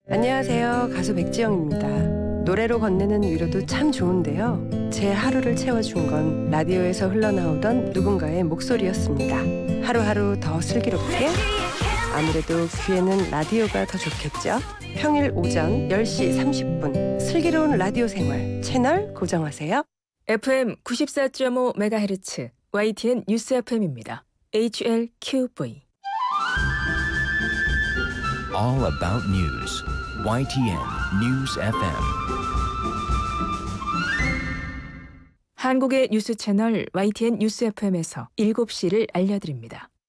안녕하세요. 가수 백지영입니다. 노래로 건네는 위로도 참 좋은데요. 제 하루를 채워준 건 라디오에서 흘러나오던 누군가의 목소리였습니다. 하루하루 더 슬기롭게? 아무래도 귀에는 라디오가 더 좋겠죠? 평일 오전 10시 30분 슬기로운 라디오 생활 채널 고정하세요. FM 94.5MHz YTN 뉴스 FM입니다. HLQV. All about news. YTN News FM. 한국의 뉴스 채널 YTN 뉴스 FM에서 7시를 알려드립니다.